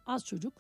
az çocuk,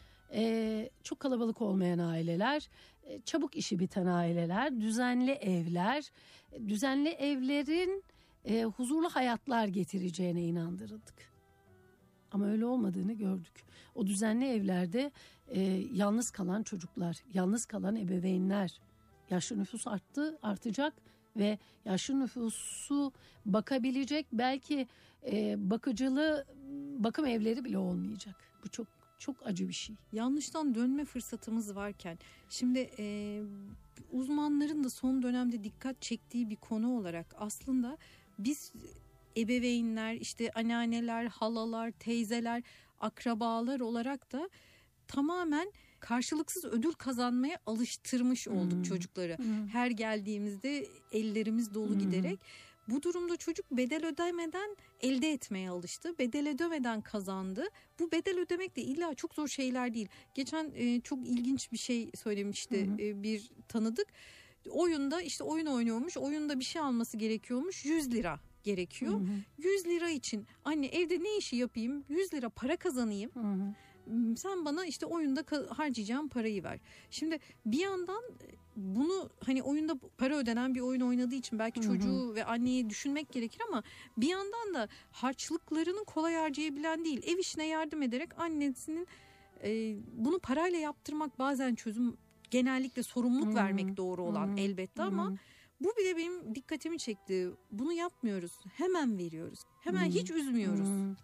çok kalabalık olmayan aileler, çabuk işi biten aileler, düzenli evler, düzenli evlerin huzurlu hayatlar getireceğine inandırıldık. Ama öyle olmadığını gördük. O düzenli evlerde yalnız kalan çocuklar, yalnız kalan ebeveynler, yaşlı nüfus artacak ve yaşlı nüfusu bakabilecek belki bakıcılı bakım evleri bile olmayacak. Bu çok acı bir şey. Yanlıştan dönme fırsatımız varken şimdi uzmanların da son dönemde dikkat çektiği bir konu olarak aslında biz ebeveynler, işte anneanneler, halalar, teyzeler, akrabalar olarak da tamamen karşılıksız ödül kazanmaya alıştırmış olduk çocukları. Her geldiğimizde ellerimiz dolu giderek. Bu durumda çocuk bedel ödemeden elde etmeye alıştı. Bedel ödemeden kazandı. Bu bedel ödemek de illa çok zor şeyler değil. Geçen çok ilginç bir şey söylemişti bir tanıdık. Oyunda işte oyun oynuyormuş. Oyunda bir şey alması gerekiyormuş. 100 lira gerekiyor. 100 lira için anne evde ne işi yapayım? 100 lira para kazanayım. Sen bana işte oyunda harcayacağım parayı ver. Şimdi bir yandan bunu hani oyunda para ödenen bir oyun oynadığı için belki çocuğu ve anneyi düşünmek gerekir ama bir yandan da harçlıklarını kolay harcayabilen değil. Ev işine yardım ederek annesinin bunu parayla yaptırmak bazen çözüm, genellikle sorumluluk vermek doğru olan elbette ama bu bile benim dikkatimi çekti. Bunu yapmıyoruz. Hemen veriyoruz. Hemen hiç üzmüyoruz.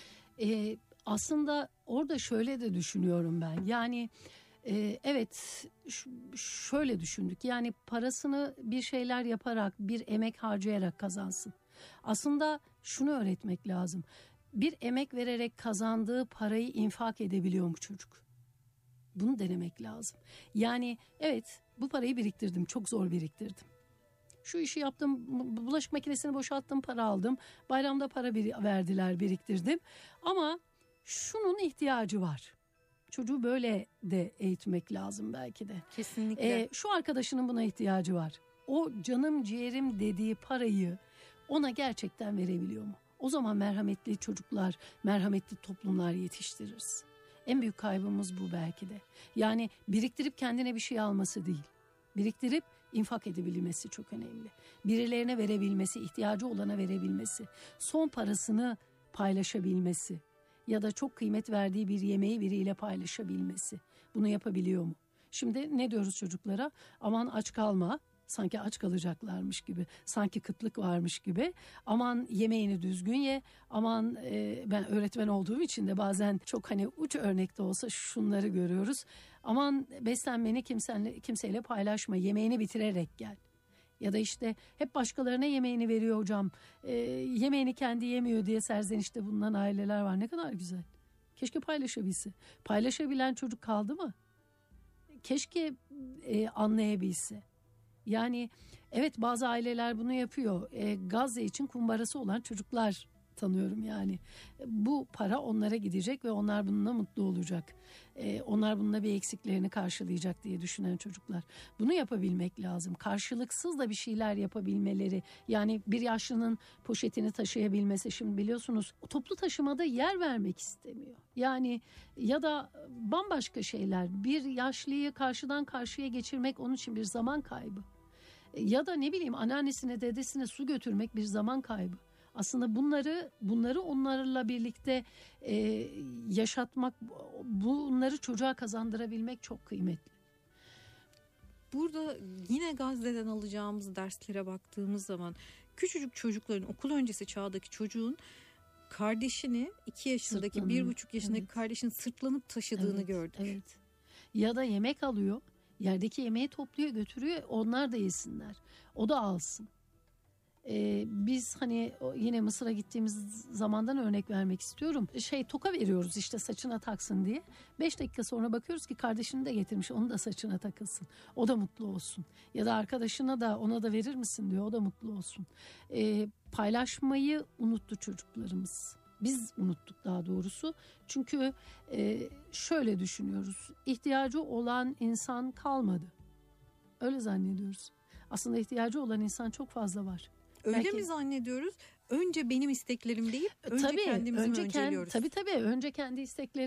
Aslında orada şöyle de düşünüyorum ben. Yani evet şöyle düşündük. Yani parasını bir şeyler yaparak, bir emek harcayarak kazansın. Aslında şunu öğretmek lazım. Bir emek vererek kazandığı parayı infak edebiliyor mu çocuk? Bunu denemek lazım. Yani evet bu parayı biriktirdim. Çok zor biriktirdim. Şu işi yaptım, bulaşık makinesini boşalttım, para aldım. Bayramda para verdiler, biriktirdim. Ama şunun ihtiyacı var. Çocuğu böyle de eğitmek lazım belki de. Kesinlikle. Şu arkadaşının buna ihtiyacı var. O canım ciğerim dediği parayı ona gerçekten verebiliyor mu? O zaman merhametli çocuklar, merhametli toplumlar yetiştiririz. En büyük kaybımız bu belki de. Yani biriktirip kendine bir şey alması değil. Biriktirip infak edebilmesi çok önemli. Birilerine verebilmesi, ihtiyacı olana verebilmesi, son parasını paylaşabilmesi ya da çok kıymet verdiği bir yemeği biriyle paylaşabilmesi. Bunu yapabiliyor mu? Şimdi ne diyoruz çocuklara? Aman aç kalma. Sanki aç kalacaklarmış gibi, sanki kıtlık varmış gibi. Aman yemeğini düzgün ye. Aman ben öğretmen olduğum için de bazen çok hani uç örnekte olsa şunları görüyoruz. Aman beslenmeni kimseyle paylaşma, yemeğini bitirerek gel. Ya da işte hep başkalarına yemeğini veriyor hocam. Yemeğini kendi yemiyor diye serzenişte bulunan aileler var. Ne kadar güzel. Keşke paylaşabilse. Paylaşabilen çocuk kaldı mı? Keşke anlayabilse. Yani evet bazı aileler bunu yapıyor. Gazze için kumbarası olan çocuklar tanıyorum yani. Bu para onlara gidecek ve onlar bununla mutlu olacak. Onlar bununla bir eksiklerini karşılayacak diye düşünen çocuklar. Bunu yapabilmek lazım. Karşılıksız da bir şeyler yapabilmeleri. Yani bir yaşlının poşetini taşıyabilmesi. Şimdi biliyorsunuz toplu taşımada yer vermek istemiyor. Yani ya da bambaşka şeyler. Bir yaşlıyı karşıdan karşıya geçirmek onun için bir zaman kaybı. Ya da ne bileyim anneannesine dedesine su götürmek bir zaman kaybı. Aslında bunları onlarla birlikte yaşatmak, bunları çocuğa kazandırabilmek çok kıymetli. Burada yine Gazze'den alacağımız derslere baktığımız zaman küçücük çocukların, okul öncesi çağdaki çocuğun kardeşini 2 yaşındaki 1,5 yaşındaki kardeşinin sırtlanıp taşıdığını gördük. Evet. Ya da yemek alıyor, yerdeki yemeği topluyor götürüyor, onlar da yesinler, o da alsın. Biz hani yine Mısır'a gittiğimiz zamandan örnek vermek istiyorum. Toka veriyoruz işte saçına taksın diye. 5 dakika sonra bakıyoruz ki kardeşini de getirmiş, onu da saçına takılsın. O da mutlu olsun. Ya da arkadaşına da ona da verir misin diyor, o da mutlu olsun. Paylaşmayı unuttu çocuklarımız. Biz unuttuk daha doğrusu. Çünkü şöyle düşünüyoruz. İhtiyacı olan insan kalmadı. Öyle zannediyoruz. Aslında ihtiyacı olan insan çok fazla var. Öyle belki mi zannediyoruz? Önce benim isteklerim değil, önce kendimizi mi önceliyoruz? Tabii önce kendi isteklerimizi